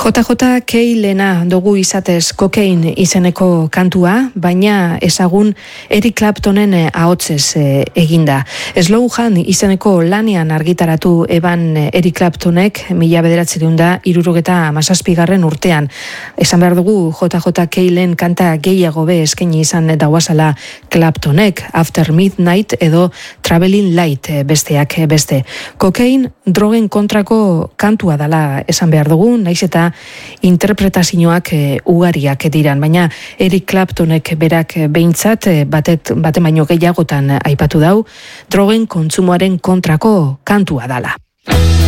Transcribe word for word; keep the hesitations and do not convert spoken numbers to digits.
J J Keilena dugu izatez kokain izeneko kantua, baina ezagun Eric Claptonen ahotsez eginda. Slow Hand izeneko lanean argitaratu eban Eric Claptonek mila bederatziehun eta hirurogeta hamazazpigarren urtean. Esan behar dugu J J Keilen kanta gehiago be eskaini izan dauazala Claptonek, After Midnight edo Traveling Light besteak beste. Kokain drogen kontrako kantua dala esan behar dugu, naiz eta interpretazioak e, ugariak diran, baina Eric Claptonek berak behintzat batet, bate baino gehiagotan aipatu dau, drogen kontsumoaren kontrako kantua dala.